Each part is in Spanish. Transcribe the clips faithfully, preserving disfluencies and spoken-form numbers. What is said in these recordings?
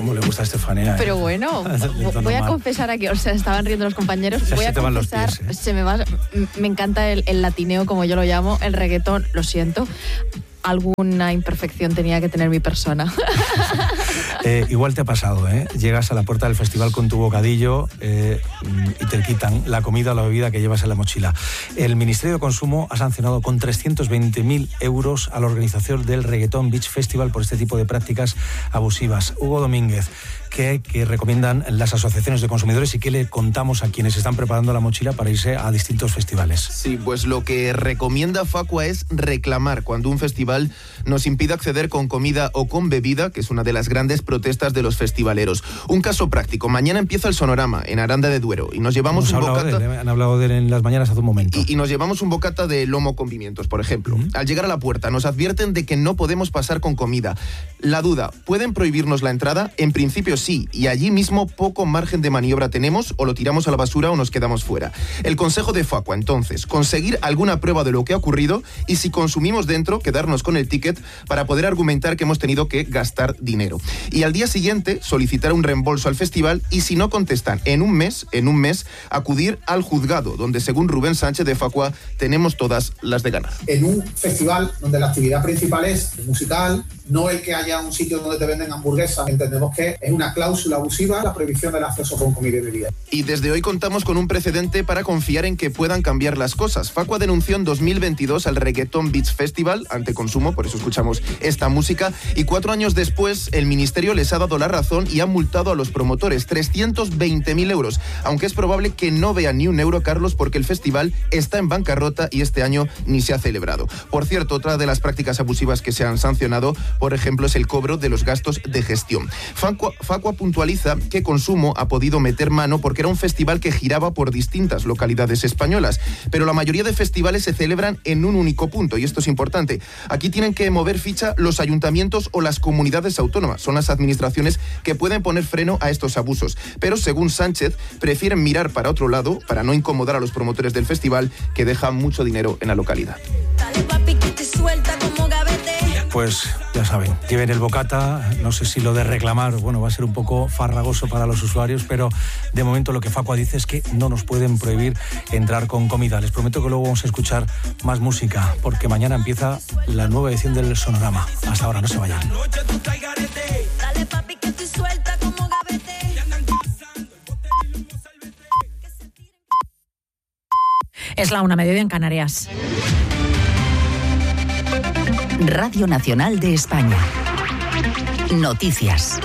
cómo le gusta a Estefanía. Pero bueno, voy a confesar aquí, o sea, estaban riendo los compañeros, o sea, voy a confesar, pies, ¿eh? se me va, me encanta el, el latineo, como yo lo llamo, el reggaetón, lo siento. Alguna imperfección tenía que tener mi persona. Eh, igual te ha pasado, ¿eh? Llegas a la puerta del festival con tu bocadillo eh, y te quitan la comida o la bebida que llevas en la mochila. El Ministerio de Consumo ha sancionado con trescientos veinte mil euros a la organización del Reggaeton Beach Festival por este tipo de prácticas abusivas. Hugo Domínguez, ¿qué, qué recomiendan las asociaciones de consumidores y qué le contamos a quienes están preparando la mochila para irse a distintos festivales? Sí, pues lo que recomienda Facua es reclamar cuando un festival nos impide acceder con comida o con bebida, que es una de las grandes protestas de los festivaleros. Un caso práctico. Mañana empieza el Sonorama en Aranda de Duero y nos llevamos Hemos un bocata... De él, han hablado de él en las mañanas hace un momento. Y, y nos llevamos un bocata de lomo con pimientos, por ejemplo. Uh-huh. Al llegar a la puerta nos advierten de que no podemos pasar con comida. La duda, ¿pueden prohibirnos la entrada? En principio sí, y allí mismo poco margen de maniobra tenemos, o lo tiramos a la basura o nos quedamos fuera. El consejo de Facua, entonces, conseguir alguna prueba de lo que ha ocurrido y si consumimos dentro, quedarnos con el ticket para poder argumentar que hemos tenido que gastar dinero. Y al día siguiente solicitar un reembolso al festival y si no contestan en un mes, en un mes, acudir al juzgado, donde según Rubén Sánchez de Facua tenemos todas las de ganar. En un festival donde la actividad principal es musical, no el que haya un sitio donde te venden hamburguesas, entendemos que es una cláusula abusiva la prohibición del acceso con comida y bebida. Y desde hoy contamos con un precedente para confiar en que puedan cambiar las cosas. Facua denunció en dos mil veintidós al Reggaeton Beach Festival ante consumo, por eso escuchamos esta música, y cuatro años después el Ministerio les ha dado la razón y ha multado a los promotores trescientos veinte mil euros, aunque es probable que no vean ni un euro, Carlos, porque el festival está en bancarrota y este año ni se ha celebrado. Por cierto, otra de las prácticas abusivas que se han sancionado, por ejemplo, es el cobro de los gastos de gestión. Facua, Facua puntualiza que Consumo ha podido meter mano porque era un festival que giraba por distintas localidades españolas, pero la mayoría de festivales se celebran en un único punto, y esto es importante. Aquí tienen que mover ficha los ayuntamientos o las comunidades autónomas. Son las administraciones que pueden poner freno a estos abusos. Pero, según Sánchez, prefieren mirar para otro lado para no incomodar a los promotores del festival, que dejan mucho dinero en la localidad. Pues ya saben, lleven el bocata. No sé si lo de reclamar, bueno, va a ser un poco farragoso para los usuarios, pero de momento lo que Facua dice es que no nos pueden prohibir entrar con comida. Les prometo que luego vamos a escuchar más música, porque mañana empieza la nueva edición del Sonorama. Hasta ahora, no se vayan. Es la una, mediodía en Canarias. Radio Nacional de España. Noticias.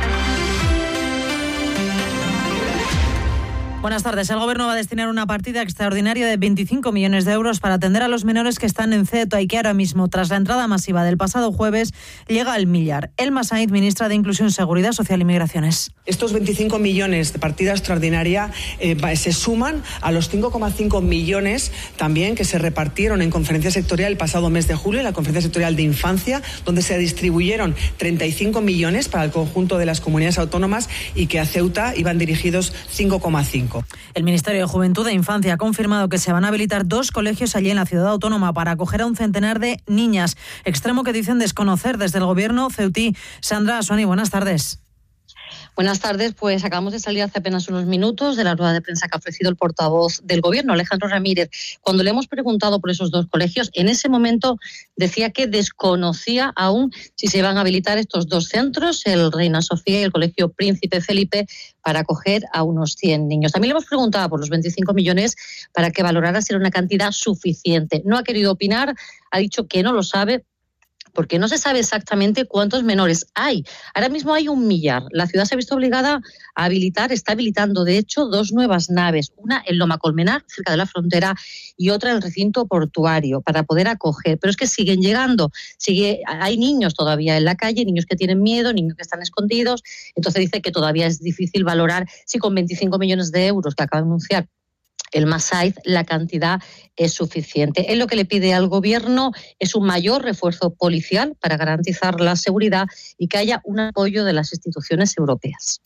Buenas tardes. El Gobierno va a destinar una partida extraordinaria de veinticinco millones de euros para atender a los menores que están en Ceuta y que ahora mismo, tras la entrada masiva del pasado jueves, llega al millar. Elma Sainz, ministra de Inclusión, Seguridad Social y Migraciones. Estos veinticinco millones de partida extraordinaria eh, se suman a los cinco coma cinco millones también que se repartieron en conferencia sectorial el pasado mes de julio, en la conferencia sectorial de infancia, donde se distribuyeron treinta y cinco millones para el conjunto de las comunidades autónomas y que a Ceuta iban dirigidos cinco coma cinco. El Ministerio de Juventud e Infancia ha confirmado que se van a habilitar dos colegios allí en la ciudad autónoma para acoger a un centenar de niñas, extremo que dicen desconocer desde el gobierno ceutí. Sandra Asuani, buenas tardes. Buenas tardes, pues acabamos de salir hace apenas unos minutos de la rueda de prensa que ha ofrecido el portavoz del Gobierno, Alejandro Ramírez. Cuando le hemos preguntado por esos dos colegios, en ese momento decía que desconocía aún si se iban a habilitar estos dos centros, el Reina Sofía y el Colegio Príncipe Felipe, para acoger a unos cien niños. También le hemos preguntado por los veinticinco millones para que valorara si era una cantidad suficiente. No ha querido opinar, ha dicho que no lo sabe, porque no se sabe exactamente cuántos menores hay. Ahora mismo hay un millar. La ciudad se ha visto obligada a habilitar, está habilitando de hecho dos nuevas naves, una en Loma Colmenar, cerca de la frontera, y otra en el recinto portuario, para poder acoger. Pero es que siguen llegando, sigue, hay niños todavía en la calle, niños que tienen miedo, niños que están escondidos. Entonces dice que todavía es difícil valorar si con veinticinco millones de euros que acaba de anunciar el Masaiz, la cantidad es suficiente. Él lo que le pide al Gobierno es un mayor refuerzo policial para garantizar la seguridad y que haya un apoyo de las instituciones europeas.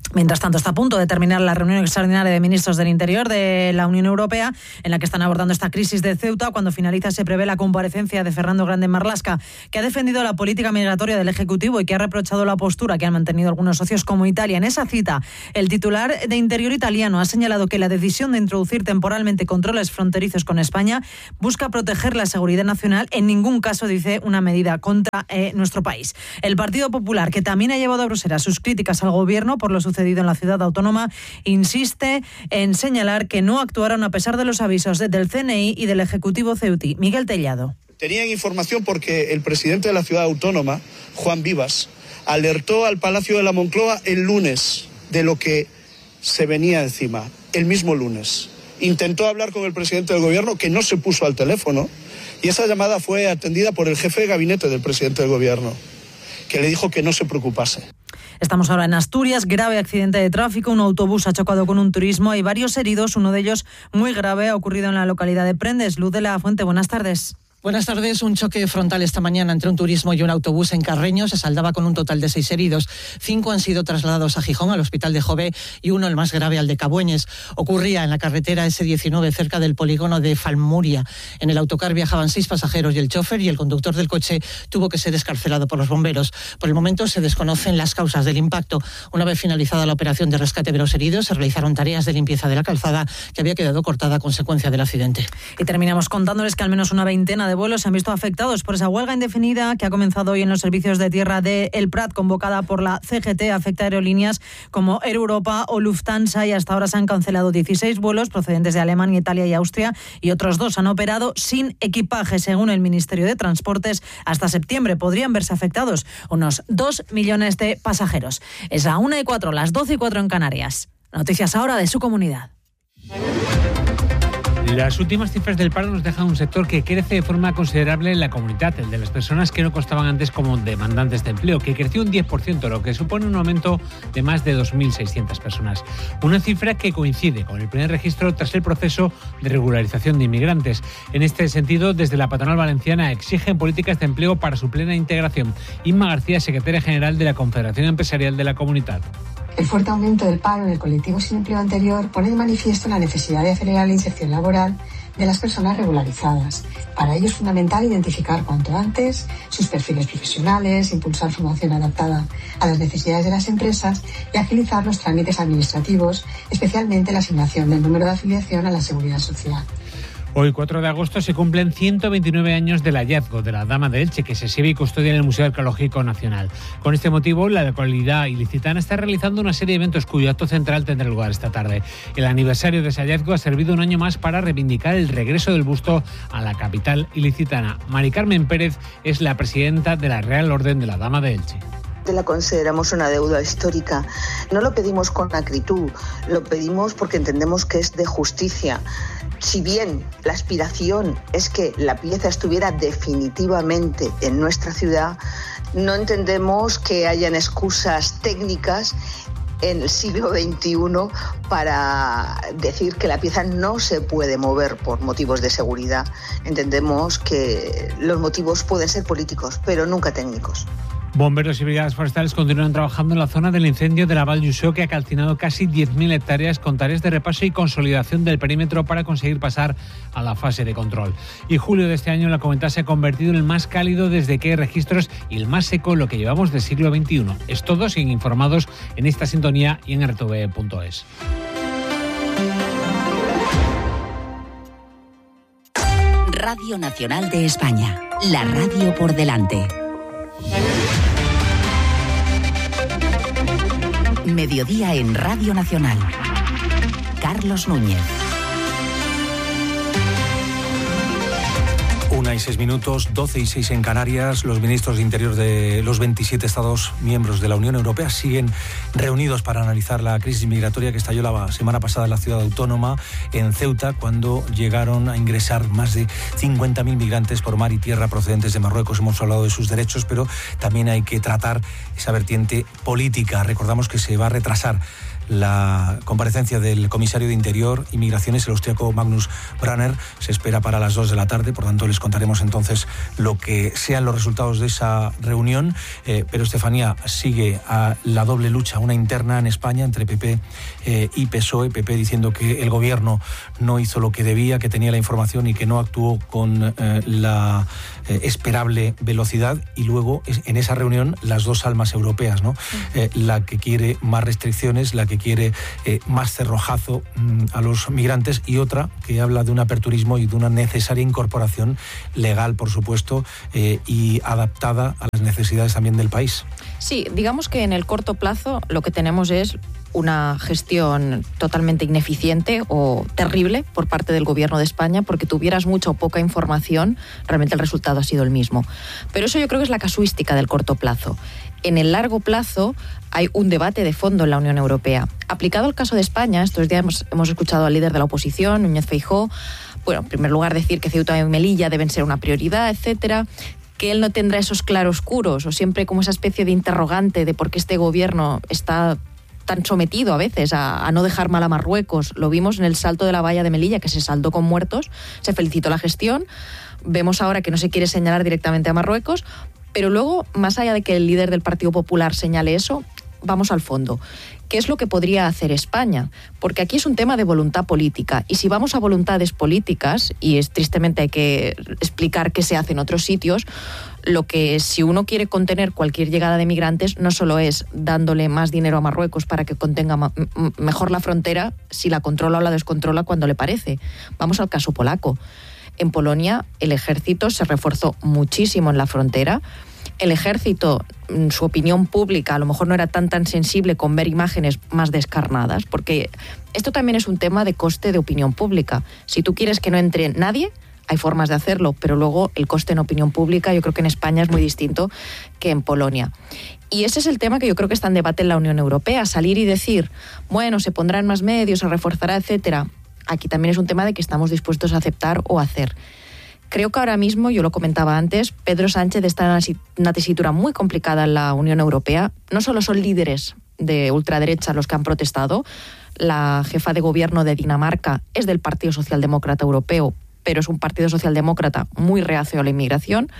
Mientras tanto, está a punto de terminar la reunión extraordinaria de ministros del Interior de la Unión Europea, en la que están abordando esta crisis de Ceuta. Cuando finaliza, se prevé la comparecencia de Fernando Grande Marlaska, que ha defendido la política migratoria del Ejecutivo y que ha reprochado la postura que han mantenido algunos socios como Italia. En esa cita, el titular de Interior italiano ha señalado que la decisión de introducir temporalmente controles fronterizos con España busca proteger la seguridad nacional. En ningún caso, dice, una medida contra eh, nuestro país. El Partido Popular, que también ha llevado a Bruselas sus críticas al Gobierno por lo sucedido en la ciudad autónoma, insiste en señalar que no actuaron a pesar de los avisos del C N I y del Ejecutivo ceutí. Miguel Tellado. Tenían información porque el presidente de la ciudad autónoma, Juan Vivas, alertó al Palacio de la Moncloa el lunes de lo que se venía encima, el mismo lunes. Intentó hablar con el presidente del gobierno, que no se puso al teléfono, y esa llamada fue atendida por el jefe de gabinete del presidente del gobierno, que le dijo que no se preocupase. Estamos ahora en Asturias, grave accidente de tráfico, un autobús ha chocado con un turismo, hay varios heridos, uno de ellos muy grave, ha ocurrido en la localidad de Prendes. Luz de la Fuente, buenas tardes. Buenas tardes. Un choque frontal esta mañana entre un turismo y un autobús en Carreño se saldaba con un total de seis heridos. Cinco han sido trasladados a Gijón, al hospital de Jové, y uno, el más grave, al de Cabueñes. Ocurría en la carretera ese diecinueve, cerca del polígono de Falmuria. En el autocar viajaban seis pasajeros y el chofer, y el conductor del coche tuvo que ser excarcelado por los bomberos. Por el momento se desconocen las causas del impacto. Una vez finalizada la operación de rescate de los heridos, se realizaron tareas de limpieza de la calzada que había quedado cortada a consecuencia del accidente. Y terminamos contándoles que al menos una veintena de vuelos se han visto afectados por esa huelga indefinida que ha comenzado hoy en los servicios de tierra de El Prat, convocada por la C G T. Afecta a aerolíneas como Air Europa o Lufthansa, y hasta ahora se han cancelado dieciséis vuelos procedentes de Alemania, Italia y Austria, y otros dos han operado sin equipaje. Según el Ministerio de Transportes, hasta septiembre podrían verse afectados unos dos millones de pasajeros. Es a una y cuatro, las doce y cuatro en Canarias. Noticias ahora de su comunidad. Las últimas cifras del paro nos dejan un sector que crece de forma considerable en la comunidad, el de las personas que no constaban antes como demandantes de empleo, que creció un diez por ciento, lo que supone un aumento de más de dos mil seiscientas personas. Una cifra que coincide con el primer registro tras el proceso de regularización de inmigrantes. En este sentido, desde la patronal valenciana exigen políticas de empleo para su plena integración. Inma García, secretaria general de la Confederación Empresarial de la Comunidad. El fuerte aumento del paro en el colectivo sin empleo anterior pone de manifiesto la necesidad de acelerar la inserción laboral de las personas regularizadas. Para ello es fundamental identificar cuanto antes sus perfiles profesionales, impulsar formación adaptada a las necesidades de las empresas y agilizar los trámites administrativos, especialmente la asignación del número de afiliación a la Seguridad Social. Hoy, cuatro de agosto, se cumplen ciento veintinueve años del hallazgo de la Dama de Elche, que se exhibe y custodia en el Museo Arqueológico Nacional. Con este motivo, la localidad ilicitana está realizando una serie de eventos cuyo acto central tendrá lugar esta tarde. El aniversario de ese hallazgo ha servido un año más para reivindicar el regreso del busto a la capital ilicitana. Mari Carmen Pérez es la presidenta de la Real Orden de la Dama de Elche. La consideramos una deuda histórica. No lo pedimos con acritud, lo pedimos porque entendemos que es de justicia. Si bien la aspiración es que la pieza estuviera definitivamente en nuestra ciudad, no entendemos que hayan excusas técnicas en el siglo veintiuno para decir que la pieza no se puede mover por motivos de seguridad. Entendemos que los motivos pueden ser políticos, pero nunca técnicos. Bomberos y brigadas forestales continúan trabajando en la zona del incendio de la Val d'Uixó, que ha calcinado casi diez mil hectáreas, con tareas de repaso y consolidación del perímetro para conseguir pasar a la fase de control. Y julio de este año la Comunidad se ha convertido en el más cálido desde que hay registros y el más seco en lo que llevamos del siglo veintiuno. Es todo, siguen informados en esta sintonía y en r t v punto es. Radio Nacional de España, la radio por delante. Mediodía en Radio Nacional. Carlos Núñez. Una y seis minutos, doce y seis en Canarias. Los ministros de Interior de los veintisiete Estados miembros de la Unión Europea siguen reunidos para analizar la crisis migratoria que estalló la semana pasada en la ciudad autónoma, en Ceuta, cuando llegaron a ingresar más de cincuenta mil migrantes por mar y tierra procedentes de Marruecos. Hemos hablado de sus derechos, pero también hay que tratar esa vertiente política. Recordamos que se va a retrasar la comparecencia del comisario de Interior y Migraciones, el austriaco Magnus Brunner. Se espera para las dos de la tarde, por tanto les contaremos contaremos entonces lo que sean los resultados de esa reunión. Eh, pero Estefanía, sigue a la doble lucha, una interna en España entre P P eh, y P S O E. P P diciendo que el gobierno no hizo lo que debía, que tenía la información y que no actuó con eh, la eh, esperable velocidad. Y luego en esa reunión las dos almas europeas, ¿no? Eh, la que quiere más restricciones, la que quiere eh, más cerrojazo mm, a los migrantes, y otra que habla de un aperturismo y de una necesaria incorporación legal, por supuesto, eh, y adaptada a las necesidades también del país. Sí, digamos que en el corto plazo lo que tenemos es una gestión totalmente ineficiente o terrible por parte del Gobierno de España, porque tuvieras mucha o poca información, realmente el resultado ha sido el mismo. Pero eso yo creo que es la casuística del corto plazo. En el largo plazo hay un debate de fondo en la Unión Europea. Aplicado al caso de España, estos días hemos, hemos escuchado al líder de la oposición, Núñez Feijóo, bueno, en primer lugar decir que Ceuta y Melilla deben ser una prioridad, etcétera, que él no tendrá esos claroscuros o siempre como esa especie de interrogante de por qué este gobierno está tan sometido a veces a, a no dejar mal a Marruecos. Lo vimos en el salto de la valla de Melilla, que se saldó con muertos, se felicitó la gestión. Vemos ahora que no se quiere señalar directamente a Marruecos, pero luego, más allá de que el líder del Partido Popular señale eso, vamos al fondo. ¿Qué es lo que podría hacer España? Porque aquí es un tema de voluntad política, y si vamos a voluntades políticas, y es tristemente hay que explicar qué se hace en otros sitios, lo que si uno quiere contener cualquier llegada de migrantes no solo es dándole más dinero a Marruecos para que contenga ma- m- mejor la frontera, si la controla o la descontrola cuando le parece. Vamos al caso polaco. En Polonia el ejército se reforzó muchísimo en la frontera. El ejército, su opinión pública a lo mejor no era tan tan sensible con ver imágenes más descarnadas, porque esto también es un tema de coste de opinión pública. Si tú quieres que no entre nadie, hay formas de hacerlo, pero luego el coste en opinión pública yo creo que en España es muy distinto que en Polonia. Y ese es el tema que yo creo que está en debate en la Unión Europea, salir y decir, bueno, se pondrán más medios, se reforzará, etcétera. Aquí también es un tema de que estamos dispuestos a aceptar o hacer. Creo que ahora mismo, yo lo comentaba antes, Pedro Sánchez está en una tesitura muy complicada en la Unión Europea. No solo son líderes de ultraderecha los que han protestado, la jefa de gobierno de Dinamarca es del Partido Socialdemócrata Europeo, pero es un partido socialdemócrata muy reacio a la inmigración,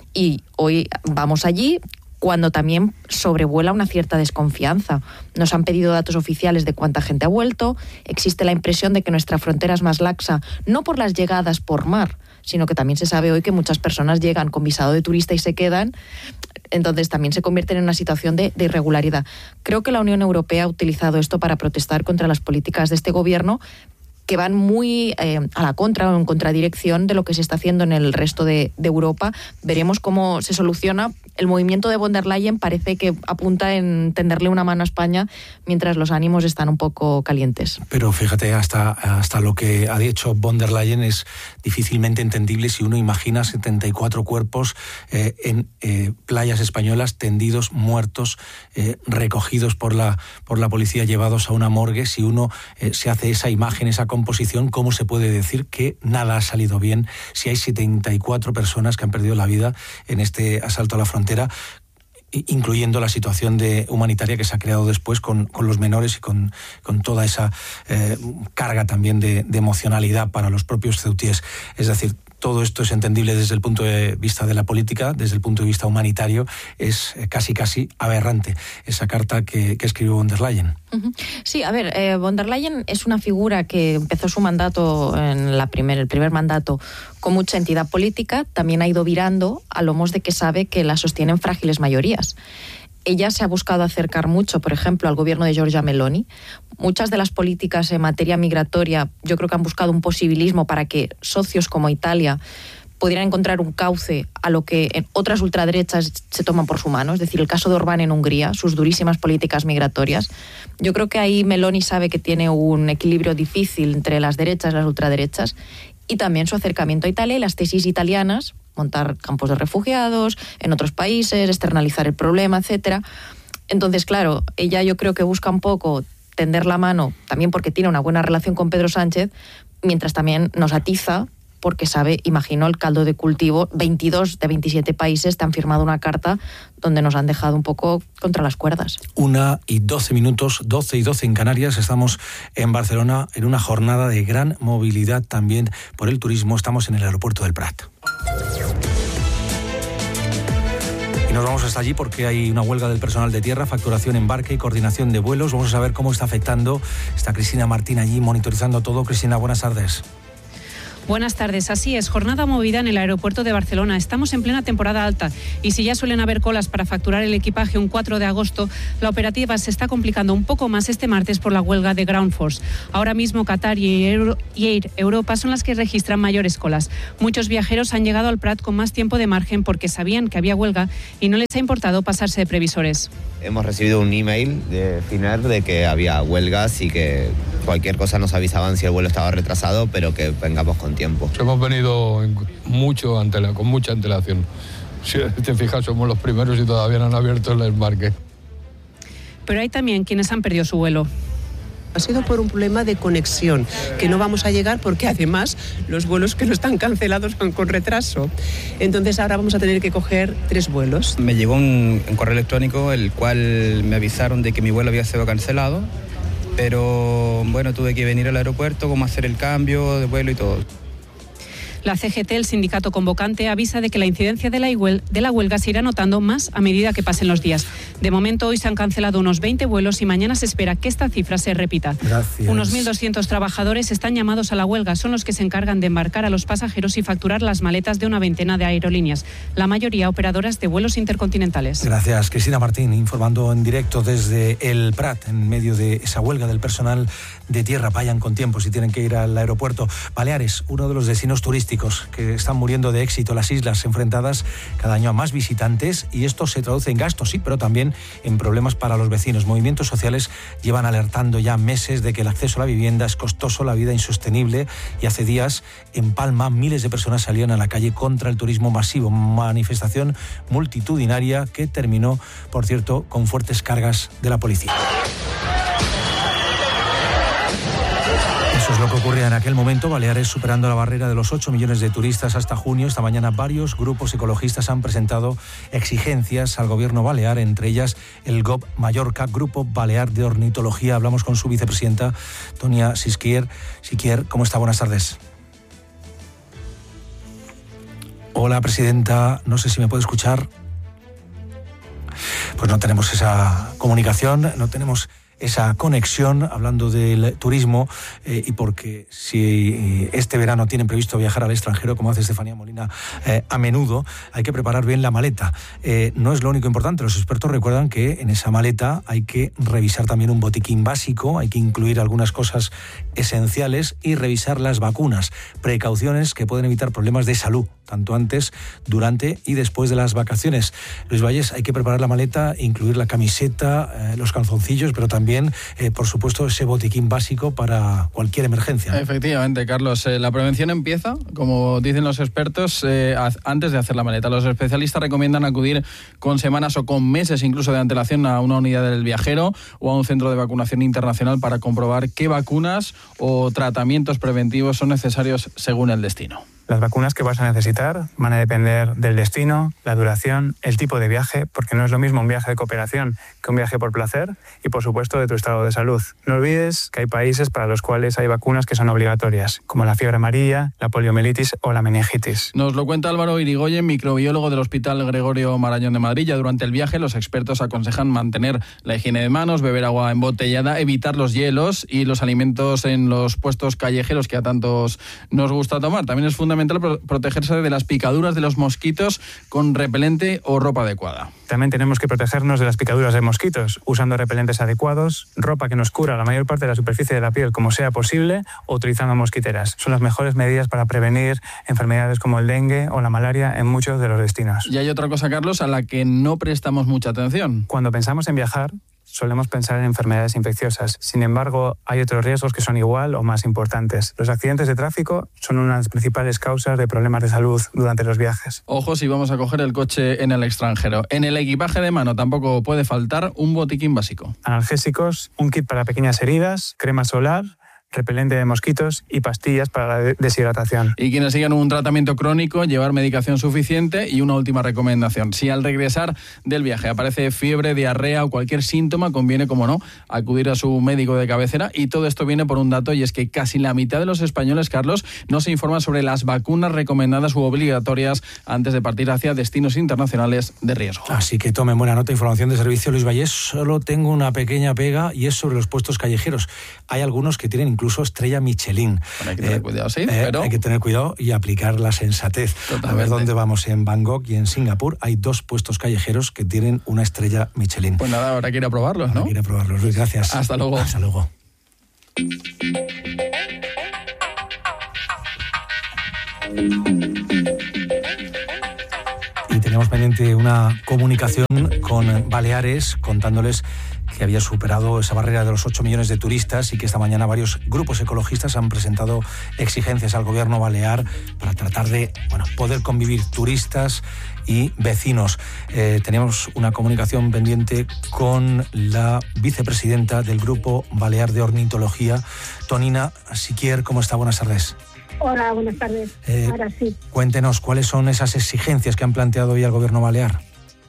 y hoy vamos allí cuando también sobrevuela una cierta desconfianza. Nos han pedido datos oficiales de cuánta gente ha vuelto, existe la impresión de que nuestra frontera es más laxa, no por las llegadas por mar, sino que también se sabe hoy que muchas personas llegan con visado de turista y se quedan, entonces también se convierten en una situación de, de irregularidad. Creo que la Unión Europea ha utilizado esto para protestar contra las políticas de este gobierno, que van muy eh, a la contra o en contradirección de lo que se está haciendo en el resto de, de Europa. Veremos cómo se soluciona. El movimiento de von der Leyen parece que apunta en tenderle una mano a España, mientras los ánimos están un poco calientes. Pero fíjate, hasta, hasta lo que ha dicho von der Leyen es difícilmente entendible si uno imagina setenta y cuatro cuerpos eh, en eh, playas españolas tendidos, muertos, eh, recogidos por la, por la policía, llevados a una morgue. Si uno eh, se hace esa imagen, esa composición, ¿cómo se puede decir que nada ha salido bien si hay setenta y cuatro personas que han perdido la vida en este asalto a la frontera, incluyendo la situación de humanitaria que se ha creado después con, con los menores y con, con toda esa eh, carga también de, de emocionalidad para los propios ceutíes? Es decir, todo esto es entendible desde el punto de vista de la política, desde el punto de vista humanitario es casi casi aberrante esa carta que, que escribió von der Leyen. Sí, a ver, eh, von der Leyen es una figura que empezó su mandato, en la primer, el primer mandato, con mucha entidad política, también ha ido virando a lomos de que sabe que la sostienen frágiles mayorías. Ella se ha buscado acercar mucho, por ejemplo, al gobierno de Giorgia Meloni. Muchas de las políticas en materia migratoria yo creo que han buscado un posibilismo para que socios como Italia pudieran encontrar un cauce a lo que en otras ultraderechas se toman por su mano, es decir, el caso de Orbán en Hungría, sus durísimas políticas migratorias. Yo creo que ahí Meloni sabe que tiene un equilibrio difícil entre las derechas y las ultraderechas, y también su acercamiento a Italia y las tesis italianas, montar campos de refugiados en otros países, externalizar el problema, etcétera. Entonces, claro, ella yo creo que busca un poco tender la mano, también porque tiene una buena relación con Pedro Sánchez, mientras también nos atiza, porque sabe, imagino, el caldo de cultivo. veintidós de veintisiete países te han firmado una carta donde nos han dejado un poco contra las cuerdas. Una y doce minutos, doce y doce en Canarias. Estamos en Barcelona en una jornada de gran movilidad también por el turismo. Estamos en el aeropuerto del Prat. Y nos vamos hasta allí porque hay una huelga del personal de tierra, facturación, embarque y coordinación de vuelos. Vamos a saber cómo está afectando. Está Cristina Martín allí monitorizando todo. Cristina, buenas tardes. Buenas tardes, así es, jornada movida en el aeropuerto de Barcelona. Estamos en plena temporada alta y si ya suelen haber colas para facturar el equipaje un cuatro de agosto, la operativa se está complicando un poco más este martes por la huelga de Ground Force. Ahora mismo Qatar y Air, y Air Europa son las que registran mayores colas. Muchos viajeros han llegado al Prat con más tiempo de margen porque sabían que había huelga y no les ha importado pasarse de previsores. Hemos recibido un email de Finnair de que había huelgas y que cualquier cosa nos avisaban si el vuelo estaba retrasado, pero que vengamos con tiempo. Hemos venido mucho antela, con mucha antelación. Si te fijas, somos los primeros y todavía no han abierto el embarque. Pero hay también quienes han perdido su vuelo. Ha sido por un problema de conexión, que no vamos a llegar porque además los vuelos que no están cancelados van con retraso. Entonces ahora vamos a tener que coger tres vuelos. Me llegó un, un correo electrónico el cual me avisaron de que mi vuelo había sido cancelado, pero bueno, tuve que venir al aeropuerto, cómo hacer el cambio de vuelo y todo. La C G T, el sindicato convocante, avisa de que la incidencia de la, de la huelga se irá notando más a medida que pasen los días. De momento, hoy se han cancelado unos veinte vuelos y mañana se espera que esta cifra se repita. Gracias. Unos mil doscientos trabajadores están llamados a la huelga. Son los que se encargan de embarcar a los pasajeros y facturar las maletas de una veintena de aerolíneas, la mayoría operadoras de vuelos intercontinentales. Gracias, Cristina Martín, informando en directo desde el Prat, en medio de esa huelga del personal de tierra. Vayan con tiempo si tienen que ir al aeropuerto. Baleares, uno de los destinos turísticos que están muriendo de éxito, las islas enfrentadas cada año a más visitantes, y esto se traduce en gastos, sí, pero también en problemas para los vecinos. Movimientos sociales llevan alertando ya meses de que el acceso a la vivienda es costoso, la vida insostenible, y hace días en Palma miles de personas salían a la calle contra el turismo masivo, manifestación multitudinaria que terminó, por cierto, con fuertes cargas de la policía. Eso es lo que ocurría en aquel momento. Baleares superando la barrera de los ocho millones de turistas hasta junio. Esta mañana varios grupos ecologistas han presentado exigencias al gobierno balear, entre ellas el G O B Mallorca, Grupo Balear de Ornitología. Hablamos con su vicepresidenta, Tonia Sisquier. Sisquier, ¿cómo está? Buenas tardes. Hola, presidenta. No sé si me puede escuchar. Pues no tenemos esa comunicación, no tenemos esa conexión, hablando del turismo, eh, y porque si este verano tienen previsto viajar al extranjero, como hace Estefanía Molina eh, a menudo, hay que preparar bien la maleta. Eh, no es lo único importante. Los expertos recuerdan que en esa maleta hay que revisar también un botiquín básico, hay que incluir algunas cosas esenciales y revisar las vacunas, precauciones que pueden evitar problemas de salud, tanto antes, durante y después de las vacaciones. Luis Valles, hay que preparar la maleta, incluir la camiseta, eh, los calzoncillos, pero también, eh, por supuesto, ese botiquín básico para cualquier emergencia, ¿no? Efectivamente, Carlos. Eh, la prevención empieza, como dicen los expertos, eh, antes de hacer la maleta. Los especialistas recomiendan acudir con semanas o con meses incluso de antelación a una unidad del viajero o a un centro de vacunación internacional para comprobar qué vacunas o tratamientos preventivos son necesarios según el destino. Las vacunas que vas a necesitar van a depender del destino, la duración, el tipo de viaje, porque no es lo mismo un viaje de cooperación que un viaje por placer, y por supuesto de tu estado de salud. No olvides que hay países para los cuales hay vacunas que son obligatorias, como la fiebre amarilla, la poliomielitis o la meningitis. Nos lo cuenta Álvaro Irigoyen, microbiólogo del Hospital Gregorio Marañón de Madrid. Ya durante el viaje los expertos aconsejan mantener la higiene de manos, beber agua embotellada, evitar los hielos y los alimentos en los puestos callejeros que a tantos nos gusta tomar. También es fundamental protegerse de las picaduras de los mosquitos con repelente o ropa adecuada. También tenemos que protegernos de las picaduras de mosquitos, usando repelentes adecuados, ropa que nos cubra la mayor parte de la superficie de la piel como sea posible, o utilizando mosquiteras. Son las mejores medidas para prevenir enfermedades como el dengue o la malaria en muchos de los destinos. Y hay otra cosa, Carlos, a la que no prestamos mucha atención. Cuando pensamos en viajar, solemos pensar en enfermedades infecciosas. Sin embargo, hay otros riesgos que son igual o más importantes. Los accidentes de tráfico son una de las principales causas de problemas de salud durante los viajes. Ojo si vamos a coger el coche en el extranjero. En el equipaje de mano tampoco puede faltar un botiquín básico. Analgésicos, un kit para pequeñas heridas, crema solar, repelente de mosquitos y pastillas para la deshidratación. Y quienes sigan un tratamiento crónico, llevar medicación suficiente. Y una última recomendación: si al regresar del viaje aparece fiebre, diarrea o cualquier síntoma, conviene, como no, acudir a su médico de cabecera. Y todo esto viene por un dato, y es que casi la mitad de los españoles, Carlos, no se informan sobre las vacunas recomendadas u obligatorias antes de partir hacia destinos internacionales de riesgo. Así que tomen buena nota. Información de servicio, Luis Vallés. Solo tengo una pequeña pega, y es sobre los puestos callejeros. Hay algunos que tienen incluso estrella Michelin. Bueno, hay que tener eh, cuidado, sí, eh, pero... Hay que tener cuidado y aplicar la sensatez. Totalmente. A ver dónde vamos. En Bangkok y en Singapur hay dos puestos callejeros que tienen una estrella Michelin. Pues nada, ahora quiere probarlos, ¿no? Ahora quiere probarlos, Luis, gracias. Hasta luego. Hasta luego. Y teníamos pendiente una comunicación con Baleares contándoles que había superado esa barrera de los ocho millones de turistas, y que esta mañana varios grupos ecologistas han presentado exigencias al gobierno balear para tratar de, bueno, poder convivir turistas y vecinos. Eh, teníamos una comunicación pendiente con la vicepresidenta del Grupo Balear de Ornitología, Tonina Siquier. ¿Cómo está? Buenas tardes. Hola, buenas tardes. Eh, Ahora sí. Cuéntenos, ¿cuáles son esas exigencias que han planteado hoy al gobierno balear?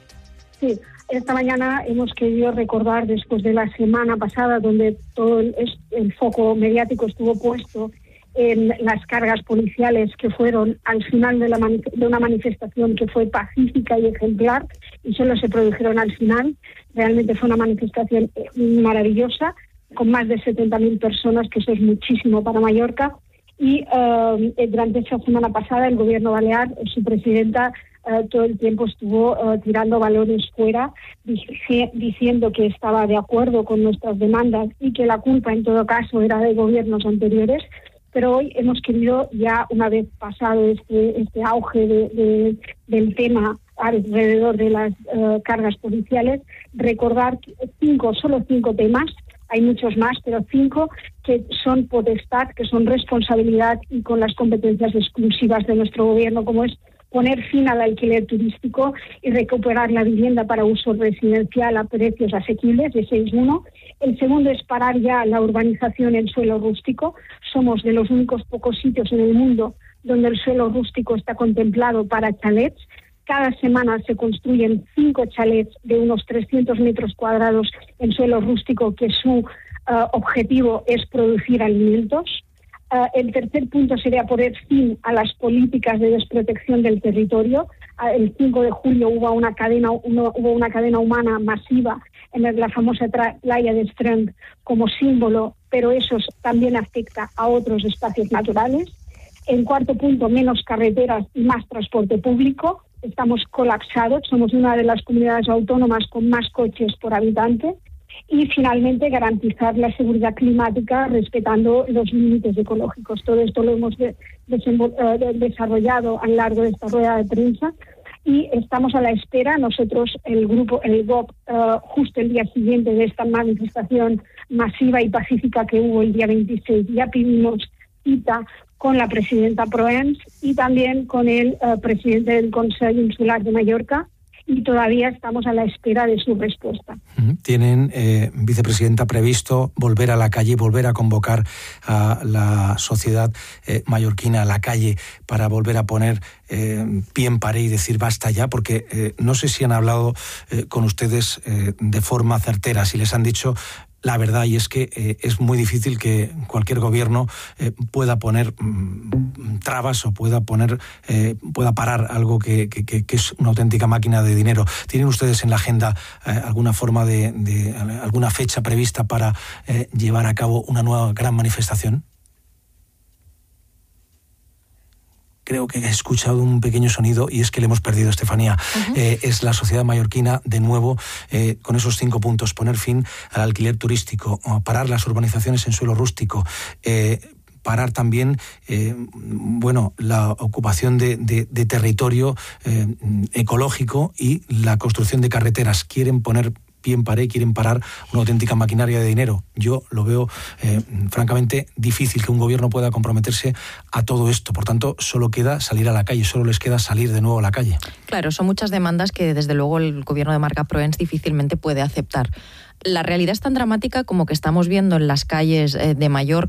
Sí, esta mañana hemos querido recordar, después de la semana pasada, donde todo el, el foco mediático estuvo puesto en las cargas policiales que fueron al final de, la mani- de una manifestación que fue pacífica y ejemplar, y solo se produjeron al final. Realmente fue una manifestación maravillosa, con más de setenta mil personas, que eso es muchísimo para Mallorca. Y uh, durante esta semana pasada el gobierno balear, su presidenta, uh, todo el tiempo estuvo uh, tirando balones fuera, dic- diciendo que estaba de acuerdo con nuestras demandas y que la culpa en todo caso era de gobiernos anteriores. Pero hoy hemos querido, ya una vez pasado este, este auge de, de, del tema alrededor de las uh, cargas policiales, recordar cinco, solo cinco temas. Hay muchos más, pero cinco que son potestad, que son responsabilidad y con las competencias exclusivas de nuestro gobierno, como es poner fin al alquiler turístico y recuperar la vivienda para uso residencial a precios asequibles, de seis uno. El segundo es parar ya la urbanización en suelo rústico. Somos de los únicos pocos sitios en el mundo donde el suelo rústico está contemplado para chalets. Cada semana se construyen cinco chalets de unos trescientos metros cuadrados en suelo rústico, que su uh, objetivo es producir alimentos. Uh, el tercer punto sería poner fin a las políticas de desprotección del territorio. Uh, el cinco de julio hubo una cadena, uno, hubo una cadena humana masiva en la famosa tra- playa de Strand como símbolo, pero eso también afecta a otros espacios naturales. En cuarto punto, menos carreteras y más transporte público. Estamos colapsados, somos una de las comunidades autónomas con más coches por habitante. Y finalmente, garantizar la seguridad climática respetando los límites ecológicos. Todo esto lo hemos de, desenvol- uh, desarrollado a lo largo de esta rueda de prensa, y estamos a la espera. Nosotros, el grupo, el G O P, uh, justo el día siguiente de esta manifestación masiva y pacífica que hubo el día veintiséis, ya pedimos cita con la presidenta Proens y también con el uh, presidente del Consejo Insular de Mallorca, y todavía estamos a la espera de su respuesta. ¿Tienen, eh, vicepresidenta, previsto volver a la calle, volver a convocar a la sociedad eh, mallorquina a la calle para volver a poner eh, pie en pared y decir basta ya? Porque eh, no sé si han hablado eh, con ustedes eh, de forma certera, si les han dicho la verdad, y es que eh, es muy difícil que cualquier gobierno eh, pueda poner mmm, trabas o pueda poner eh, pueda parar algo que, que, que es una auténtica máquina de dinero. ¿Tienen ustedes en la agenda eh, alguna forma de, de alguna fecha prevista para eh, llevar a cabo una nueva gran manifestación? Creo que he escuchado un pequeño sonido y es que le hemos perdido, Estefanía. Uh-huh. Eh, es la sociedad mallorquina, de nuevo, eh, con esos cinco puntos: poner fin al alquiler turístico, parar las urbanizaciones en suelo rústico, eh, parar también eh, bueno, la ocupación de, de, de territorio eh, ecológico y la construcción de carreteras. Quieren poner pie en pared, quieren parar una auténtica maquinaria de dinero. Yo lo veo eh, francamente difícil que un gobierno pueda comprometerse a todo esto. Por tanto, solo queda salir a la calle, solo les queda salir de nuevo a la calle. Claro, son muchas demandas que desde luego el gobierno de Marca Proens difícilmente puede aceptar. La realidad es tan dramática como que estamos viendo en las calles de Mallorca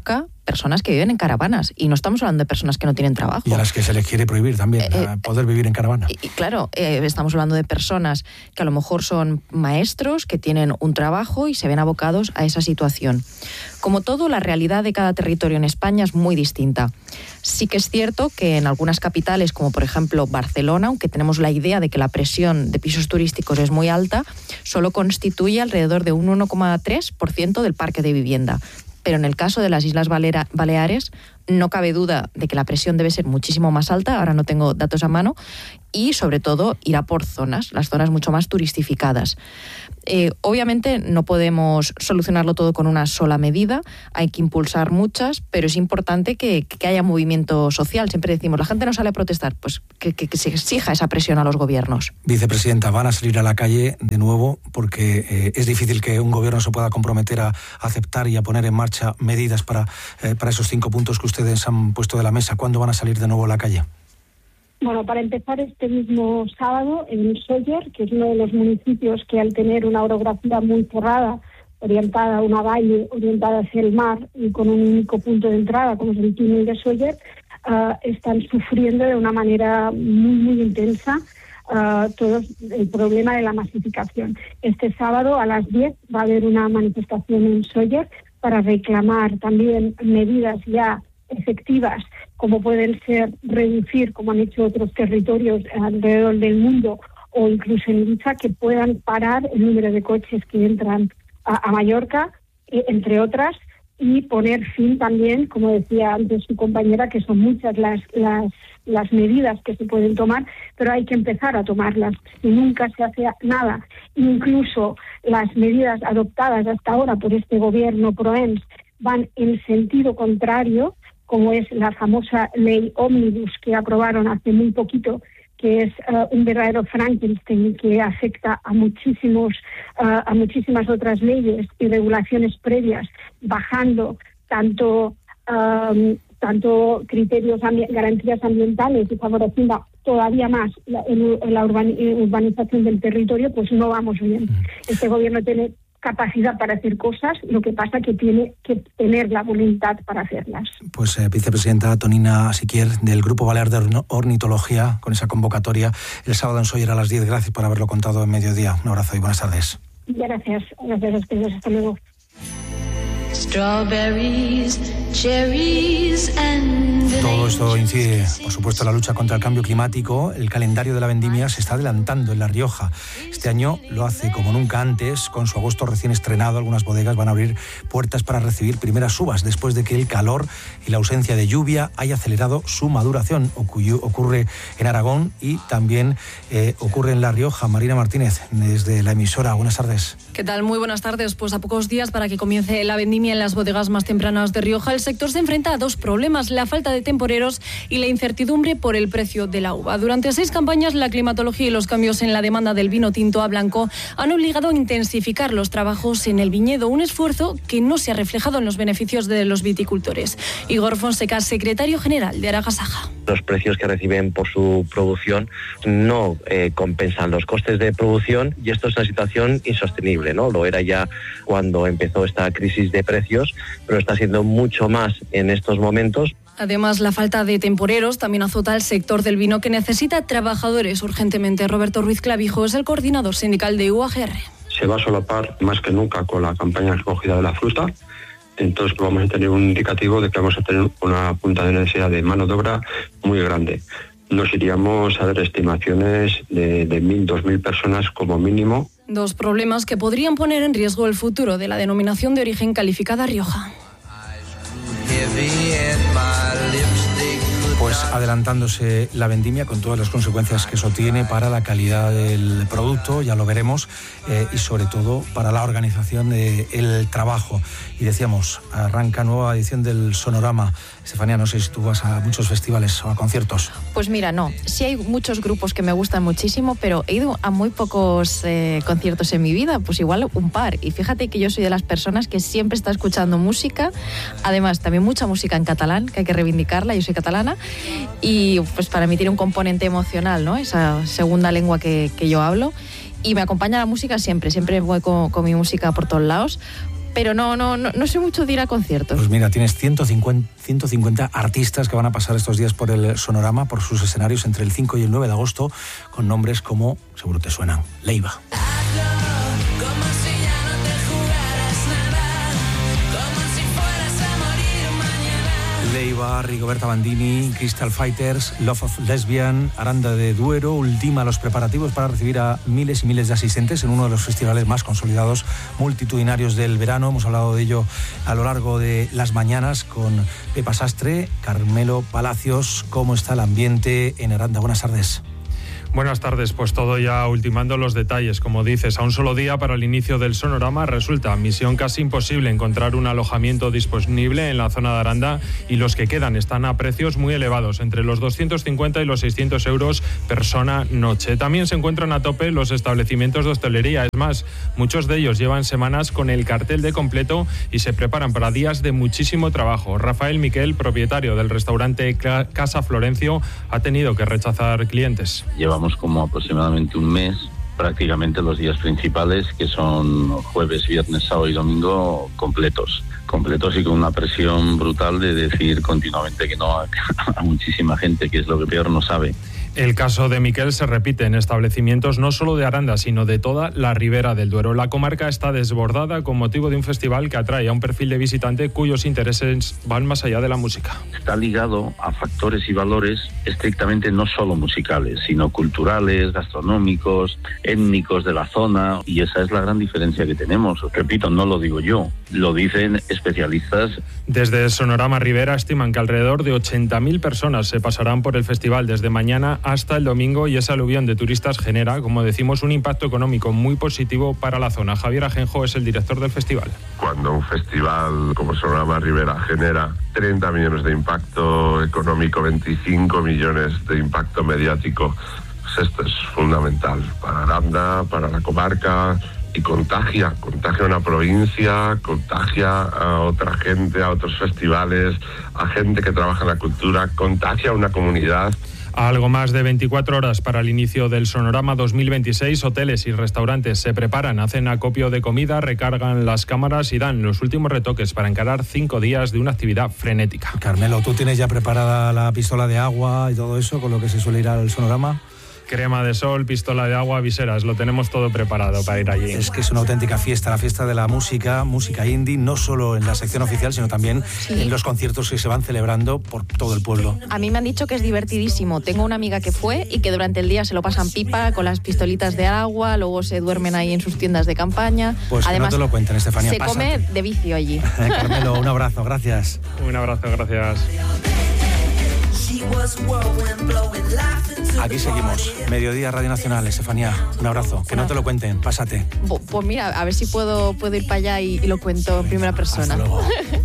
personas que viven en caravanas. Y no estamos hablando de personas que no tienen trabajo. Y a las que se les quiere prohibir también eh, poder vivir en caravana. Y, y claro, eh, estamos hablando de personas que a lo mejor son maestros, que tienen un trabajo y se ven abocados a esa situación. Como todo, la realidad de cada territorio en España es muy distinta. Sí que es cierto que en algunas capitales, como por ejemplo Barcelona, aunque tenemos la idea de que la presión de pisos turísticos es muy alta, solo constituye alrededor de un uno coma tres por ciento del parque de vivienda. Pero en el caso de las Islas Baleares no cabe duda de que la presión debe ser muchísimo más alta, ahora no tengo datos a mano, y sobre todo irá por zonas, las zonas mucho más turistificadas. Eh, obviamente no podemos solucionarlo todo con una sola medida, hay que impulsar muchas, pero es importante que, que haya movimiento social. Siempre decimos, la gente no sale a protestar, pues que, que, que se exija esa presión a los gobiernos. Vicepresidenta, van a salir a la calle de nuevo porque eh, es difícil que un gobierno se pueda comprometer a aceptar y a poner en marcha medidas para, eh, para esos cinco puntos que ustedes han puesto de la mesa. ¿Cuándo van a salir de nuevo a la calle? Bueno, para empezar, este mismo sábado en Sóller, que es uno de los municipios que al tener una orografía muy cerrada, orientada a una valle, orientada hacia el mar y con un único punto de entrada, como es el túnel de Sóller, uh, están sufriendo de una manera muy, muy intensa uh, todo el problema de la masificación. Este sábado a las diez va a haber una manifestación en Sóller para reclamar también medidas ya efectivas, como pueden ser reducir, como han hecho otros territorios alrededor del mundo, o incluso en Ibiza, que puedan parar el número de coches que entran a, a Mallorca, eh, entre otras, y poner fin también, como decía antes su compañera, que son muchas las, las, las medidas que se pueden tomar, pero hay que empezar a tomarlas. Si nunca se hace nada, incluso las medidas adoptadas hasta ahora por este gobierno PROENS van en sentido contrario, como es la famosa ley Ómnibus que aprobaron hace muy poquito, que es uh, un verdadero Frankenstein que afecta a muchísimos uh, a muchísimas otras leyes y regulaciones previas, bajando tanto um, tanto criterios, ambi- garantías ambientales y favoreciendo todavía más la, el, la urban- urbanización del territorio, pues no vamos bien. Este gobierno tiene capacidad para hacer cosas, lo que pasa que tiene que tener la voluntad para hacerlas. Pues eh, vicepresidenta Tonina Siquier, del Grupo Balear de Ornitología, con esa convocatoria el sábado en Sóller a las diez. Gracias por haberlo contado en mediodía. Un abrazo y buenas tardes. Gracias, gracias a ustedes. Hasta luego. Strawberries, cherries and... Todo esto incide, por supuesto, en la lucha contra el cambio climático. El calendario de la vendimia se está adelantando en La Rioja. Este año lo hace como nunca antes, con su agosto recién estrenado. Algunas bodegas van a abrir puertas para recibir primeras uvas, después de que el calor y la ausencia de lluvia haya acelerado su maduración. Ocurre en Aragón y también eh, ocurre en La Rioja. Marina Martínez, desde la emisora. Buenas tardes. ¿Qué tal? Muy buenas tardes. Pues a pocos días para que comience la vendimia en las bodegas más tempranas de Rioja, el sector se enfrenta a dos problemas: la falta de temporeros y la incertidumbre por el precio de la uva. Durante seis campañas, la climatología y los cambios en la demanda del vino tinto a blanco han obligado a intensificar los trabajos en el viñedo, un esfuerzo que no se ha reflejado en los beneficios de los viticultores. Igor Fonseca, secretario general de Aragasaja. Los precios que reciben por su producción no eh, compensan los costes de producción, y esto es una situación insostenible, ¿no? Lo era ya cuando empezó esta crisis de precios, pero está siendo mucho más en estos momentos. Además, la falta de temporeros también azota al sector del vino, que necesita trabajadores urgentemente. Roberto Ruiz Clavijo es el coordinador sindical de U A G R. Se va a solapar más que nunca con la campaña de recogida de la fruta. Entonces vamos a tener un indicativo de que vamos a tener una punta de necesidad de mano de obra muy grande. Nos iríamos a dar estimaciones de, de mil, dos mil personas como mínimo. Dos problemas que podrían poner en riesgo el futuro de la denominación de origen calificada Rioja. Pues adelantándose la vendimia con todas las consecuencias que eso tiene para la calidad del producto, ya lo veremos, eh, y sobre todo para la organización del trabajo. Y decíamos, arranca nueva edición del Sonorama. Estefanía, no sé si tú vas a muchos festivales o a conciertos. Pues mira, no. Sí hay muchos grupos que me gustan muchísimo, pero he ido a muy pocos eh, conciertos en mi vida, pues igual un par. Y fíjate que yo soy de las personas que siempre está escuchando música, además también mucha música en catalán, que hay que reivindicarla, yo soy catalana, y pues para mí tiene un componente emocional, ¿no? Esa segunda lengua que, que yo hablo, y me acompaña la música siempre, siempre voy con, con mi música por todos lados. pero no, no, no, no sé mucho de ir a conciertos. Pues mira, tienes ciento cincuenta artistas que van a pasar estos días por el Sonorama, por sus escenarios entre el cinco y el nueve de agosto, con nombres como, seguro te suenan, Leiva. Leiva, Rigoberta Bandini, Crystal Fighters, Love of Lesbian, Aranda de Duero ultima los preparativos para recibir a miles y miles de asistentes en uno de los festivales más consolidados, multitudinarios del verano. Hemos hablado de ello a lo largo de las mañanas con Pepa Sastre, Carmelo Palacios. ¿Cómo está el ambiente en Aranda? Buenas tardes. Buenas tardes, pues todo ya ultimando los detalles. Como dices, a un solo día para el inicio del Sonorama resulta misión casi imposible encontrar un alojamiento disponible en la zona de Aranda, y los que quedan están a precios muy elevados, entre los doscientos cincuenta y los seiscientos euros persona noche. También se encuentran a tope los establecimientos de hostelería. Es más, muchos de ellos llevan semanas con el cartel de completo y se preparan para días de muchísimo trabajo. Rafael Miquel, propietario del restaurante Casa Florencio, ha tenido que rechazar clientes. Lleva como aproximadamente un mes, prácticamente los días principales, que son jueves, viernes, sábado y domingo, completos. Completos y con una presión brutal de decir continuamente que no a, a muchísima gente, que es lo que peor no sabe. El caso de Miquel se repite en establecimientos no solo de Aranda, sino de toda la Ribera del Duero. La comarca está desbordada con motivo de un festival que atrae a un perfil de visitante cuyos intereses van más allá de la música. Está ligado a factores y valores estrictamente no solo musicales, sino culturales, gastronómicos, étnicos de la zona, y esa es la gran diferencia que tenemos. Repito, no lo digo yo, lo dicen especialistas. Desde Sonorama Ribera estiman que alrededor de ochenta mil personas se pasarán por el festival desde mañana hasta el domingo, y esa aluvión de turistas genera, como decimos, un impacto económico muy positivo para la zona. Javier Ajenjo es el director del festival. Cuando un festival como Sonorama Ribera genera treinta millones de impacto económico, veinticinco millones de impacto mediático, pues esto es fundamental para Aranda, para la comarca, y contagia, contagia a una provincia, contagia a otra gente, a otros festivales, a gente que trabaja en la cultura, contagia a una comunidad. A algo más de veinticuatro horas para el inicio del Sonorama dos mil veintiséis, hoteles y restaurantes se preparan, hacen acopio de comida, recargan las cámaras y dan los últimos retoques para encarar cinco días de una actividad frenética. Carmelo, ¿tú tienes ya preparada la pistola de agua y todo eso con lo que se suele ir al Sonorama? Crema de sol, pistola de agua, viseras, lo tenemos todo preparado para ir allí. Es que es una auténtica fiesta, la fiesta de la música, música indie, no solo en la sección oficial, sino también sí. en los conciertos que se van celebrando por todo el pueblo. A mí me han dicho que es divertidísimo. Tengo una amiga que fue y que durante el día se lo pasan pipa con las pistolitas de agua, luego se duermen ahí en sus tiendas de campaña. Pues además, que no te lo cuenten, Estefanía. Se Pásate. come de vicio allí. Carmelo, un abrazo, gracias. Un abrazo, gracias. Aquí seguimos, Mediodía Radio Nacional. Estefanía, un abrazo, que no te lo cuenten, pásate. Pues mira, a ver si puedo, puedo ir para allá y, y lo cuento en primera persona. Hasta luego.